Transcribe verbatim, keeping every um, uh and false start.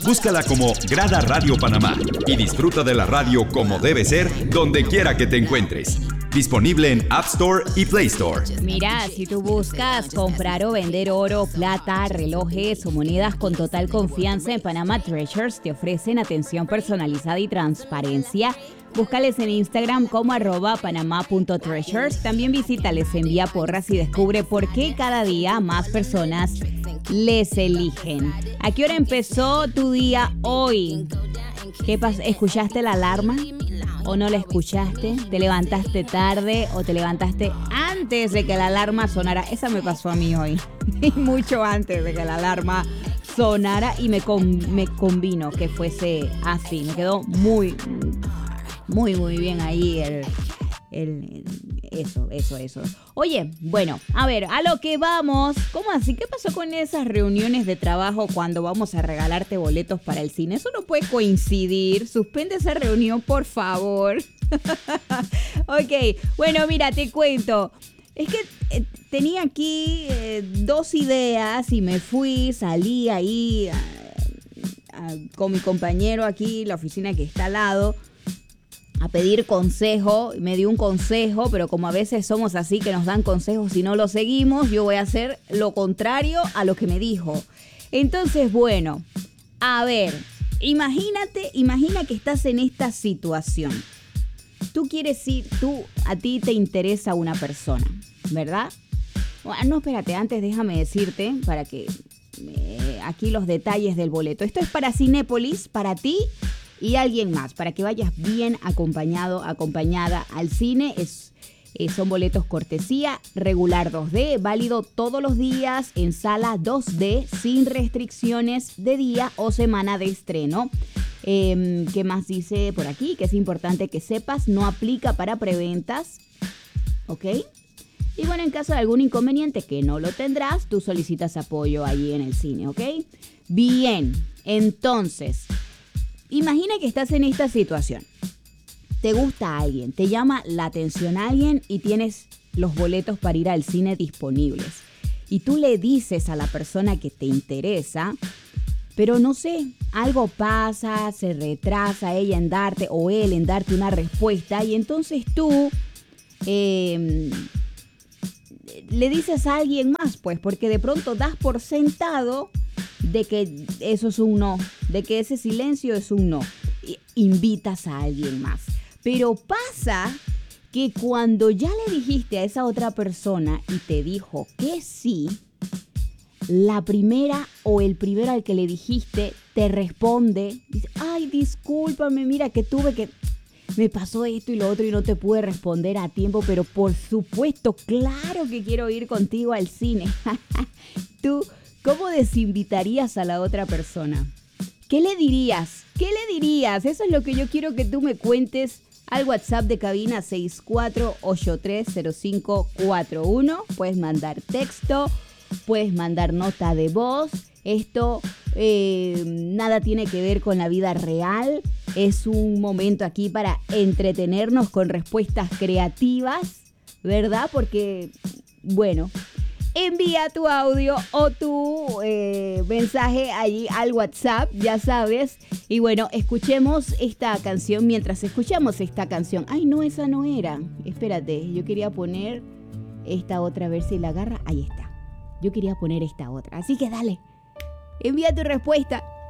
Búscala como Grada Radio Panamá y disfruta de la radio como debe ser, donde quiera que te encuentres. Disponible en App Store y Play Store. Mira, si tú buscas comprar o vender oro, plata, relojes o monedas con total confianza, en Panama Treasures te ofrecen atención personalizada y transparencia. Búscales en Instagram como arroba panamá punto treasures. También visítales en Vía Porras y descubre por qué cada día más personas les eligen. ¿A qué hora empezó tu día hoy? ¿Qué pasó? ¿Escuchaste la alarma o no la escuchaste? ¿Te levantaste tarde o te levantaste antes de que la alarma sonara? Esa me pasó a mí hoy. Y mucho antes de que la alarma sonara y me, con, me convino que fuese así. Me quedó muy, muy, muy bien ahí el... El, eso, eso, eso. Oye, bueno, a ver, a lo que vamos. ¿Cómo así? ¿Qué pasó con esas reuniones de trabajo cuando vamos a regalarte boletos para el cine? Eso no puede coincidir. Suspende esa reunión, por favor. Ok, bueno, mira, te cuento. Es que eh, tenía aquí eh, dos ideas y me fui, salí ahí a, a, con mi compañero aquí, la oficina que está al lado, a pedir consejo. Me dio un consejo, pero como a veces somos así que nos dan consejos y no lo seguimos, yo voy a hacer lo contrario a lo que me dijo. Entonces, bueno, a ver, imagínate, imagina que estás en esta situación. Tú quieres ir, tú, a ti te interesa una persona, ¿verdad? Bueno, no, espérate, antes déjame decirte para que eh, aquí los detalles del boleto. Esto es para Cinépolis, para ti y alguien más, para que vayas bien acompañado, acompañada al cine. Es, eh, son boletos cortesía, regular dos D, válido todos los días en sala dos D, sin restricciones de día o semana de estreno. Eh, ¿Qué más dice por aquí? Que es importante que sepas, no aplica para preventas, ¿ok? Y bueno, en caso de algún inconveniente, que no lo tendrás, tú solicitas apoyo ahí en el cine, ¿ok? Bien, entonces, imagina que estás en esta situación. Te gusta alguien, te llama la atención a alguien y tienes los boletos para ir al cine disponibles. Y tú le dices a la persona que te interesa, pero no sé, algo pasa, se retrasa ella en darte o él en darte una respuesta y entonces tú eh, le dices a alguien más, pues, porque de pronto das por sentado de que eso es un no, de que ese silencio es un no. Invitas a alguien más. Pero pasa que cuando ya le dijiste a esa otra persona y te dijo que sí, la primera o el primero al que le dijiste te responde, dice, ay, discúlpame, mira que tuve que... me pasó esto y lo otro y no te pude responder a tiempo, pero por supuesto, claro que quiero ir contigo al cine. Tú... ¿cómo desinvitarías a la otra persona? ¿Qué le dirías? ¿Qué le dirías? Eso es lo que yo quiero que tú me cuentes al WhatsApp de cabina seis cuatro ocho tres cero cinco cuatro uno. Puedes mandar texto, puedes mandar nota de voz. Esto eh, nada tiene que ver con la vida real. Es un momento aquí para entretenernos con respuestas creativas, ¿verdad? Porque, bueno... envía tu audio o tu eh, mensaje allí al WhatsApp, ya sabes. Y bueno, escuchemos esta canción mientras escuchamos esta canción. Ay, no, esa no era. Espérate, yo quería poner esta otra, a ver si la agarra. Ahí está. Yo quería poner esta otra. Así que dale, envía tu respuesta.